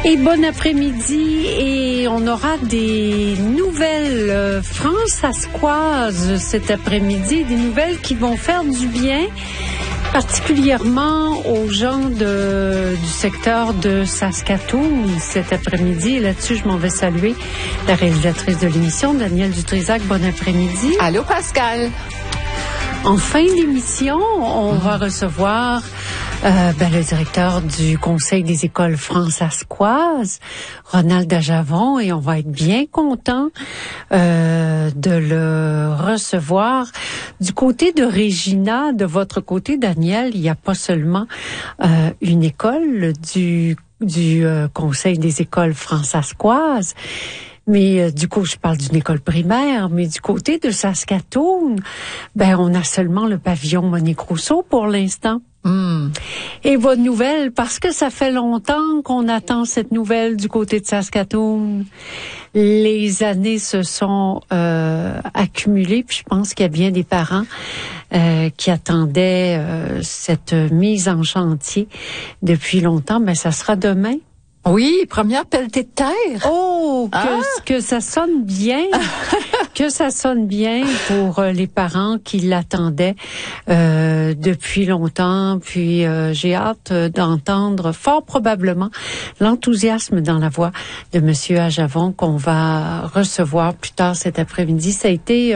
Et bon après-midi, et on aura des nouvelles fransaskoises cet après-midi, des nouvelles qui vont faire du bien, particulièrement aux gens du secteur de Saskatoon cet après-midi. Et là-dessus, je m'en vais saluer la réalisatrice de l'émission, Danielle Dutrisac. Bon après-midi. Allô, Pascal. En fin d'émission, on va recevoir le directeur du Conseil des écoles fransaskoises, Ronald Dajavon, et on va être bien content de le recevoir. Du côté de Regina, de votre côté, Daniel, il n'y a pas seulement une école du Conseil des écoles fransaskoises, mais du coup, je parle d'une école primaire, mais du côté de Saskatoon, on a seulement le pavillon Monique Rousseau pour l'instant. Et bonne nouvelle, parce que ça fait longtemps qu'on attend cette nouvelle du côté de Saskatoon. Les années se sont accumulées, puis je pense qu'il y a bien des parents qui attendaient cette mise en chantier depuis longtemps. Mais ça sera demain. Oui, première pelletée de terre. Oh, que ça sonne bien, que ça sonne bien pour les parents qui l'attendaient depuis longtemps. Puis j'ai hâte d'entendre fort probablement l'enthousiasme dans la voix de Monsieur Dajavon qu'on va recevoir plus tard cet après-midi. Ça a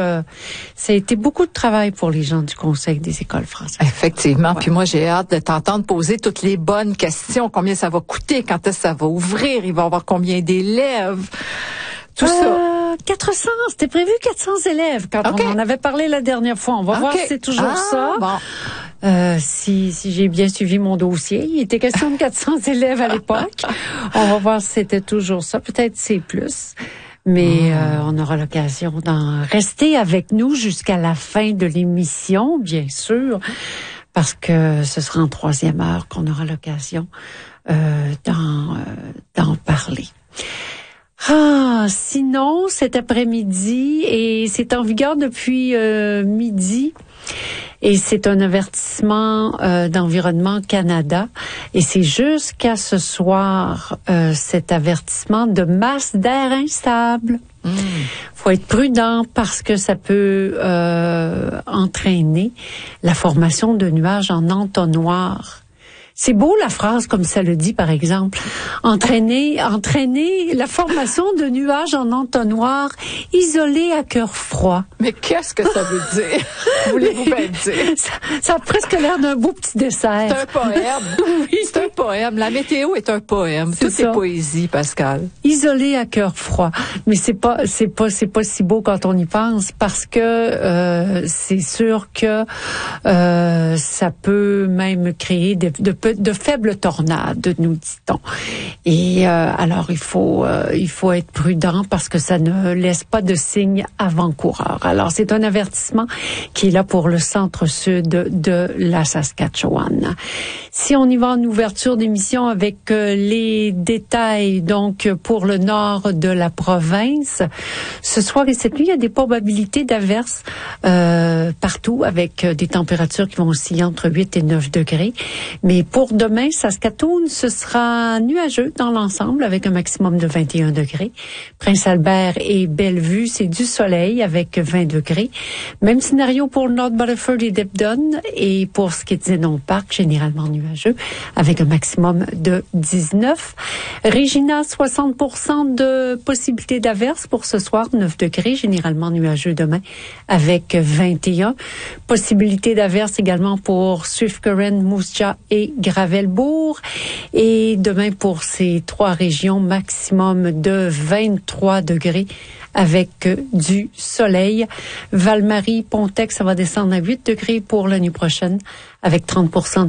été beaucoup de travail pour les gens du Conseil des écoles françaises. Effectivement. Ouais. Puis moi, j'ai hâte de t'entendre poser toutes les bonnes questions. Combien ça va coûter? Quand est-ce que ça va ouvrir? Il va y avoir combien d'élèves? Tout ça. 400. C'était prévu 400 élèves quand on en avait parlé la dernière fois. On va voir si c'est toujours ça. Bon. Si j'ai bien suivi mon dossier, il était question de 400 élèves à l'époque. On va voir si c'était toujours ça. Peut-être c'est plus. Mais on aura l'occasion d'en rester avec nous jusqu'à la fin de l'émission, bien sûr, parce que ce sera en troisième heure qu'on aura l'occasion d'en parler. Sinon, cet après-midi, et c'est en vigueur depuis midi, et c'est un avertissement d'Environnement Canada, et c'est jusqu'à ce soir cet avertissement de masse d'air instable. Faut être prudent parce que ça peut entraîner la formation de nuages en entonnoir. C'est beau la phrase comme ça le dit, par exemple. Entraîner la formation de nuages en entonnoir isolés à cœur froid. Mais qu'est-ce que ça veut dire? Voulez-vous bien dire? Ça a presque l'air d'un beau petit dessert. C'est un poème. Oui, c'est un poème. La météo est un poème. Tout est poésie, Pascal. Isolé à cœur froid. Mais c'est pas si beau quand on y pense parce que c'est sûr que ça peut même créer de faibles tornades, nous dit-on. Et alors il faut être prudent parce que ça ne laisse pas de signe avant-coureur. Alors c'est un avertissement qui est là pour le centre-sud de la Saskatchewan. Si on y va en ouverture d'émission avec les détails, donc pour le nord de la province, ce soir et cette nuit, il y a des probabilités d'averses partout avec des températures qui vont osciller entre 8 et 9 degrés. Mais pour demain, Saskatoon, ce sera nuageux dans l'ensemble avec un maximum de 21 degrés. Prince-Albert et Bellevue, c'est du soleil avec 20 degrés. Même scénario pour North Battleford et Dibdon. Et pour ce qui est de Zénon Park, généralement nuageux avec un maximum de 19. Regina, 60% de possibilité d'averse pour ce soir, 9 degrés, généralement nuageux demain avec 21. Possibilité d'averse également pour Swift Current, Moose Jaw et Gravelbourg. Et demain pour ces trois régions, maximum de 23 degrés avec du soleil. Val-Marie, Pontex, ça va descendre à 8 degrés pour la nuit prochaine avec 30% de